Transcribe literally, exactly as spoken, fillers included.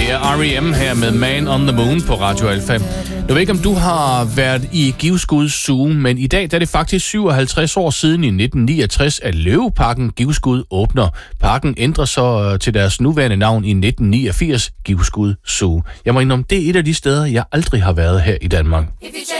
Det er R E M her med Man on the Moon på Radio Alfa. Jeg ved ikke, om du har været i Givskud Zoo, men i dag der er det faktisk syvoghalvtreds år siden i nitten niogtres, at Løveparken Givskud åbner. Parken ændrer så til deres nuværende navn i nitten niogfirs, Givskud Zoo. Jeg må indrømme, det er et af de steder, jeg aldrig har været her i Danmark.